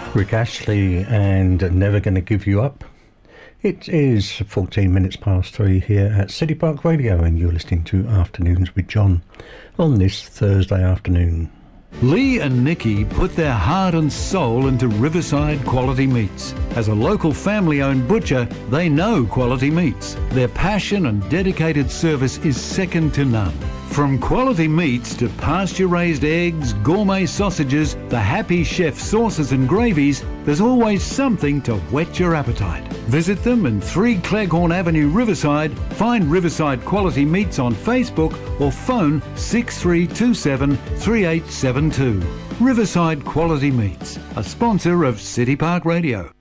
Rick Ashley and Never Gonna Give You Up. It is 14 minutes past 3 here at City Park Radio, and you're listening to Afternoons with John on this Thursday afternoon. Lee and Nikki put their heart and soul into Riverside Quality Meats. As a local family-owned butcher, they know quality meats. Their passion and dedicated service is second to none. From quality meats to pasture-raised eggs, gourmet sausages, the Happy Chef sauces and gravies, there's always something to whet your appetite. Visit them in 3 Cleghorn Avenue, Riverside. Find Riverside Quality Meats on Facebook or phone 6327 3872. Riverside Quality Meats, a sponsor of City Park Radio.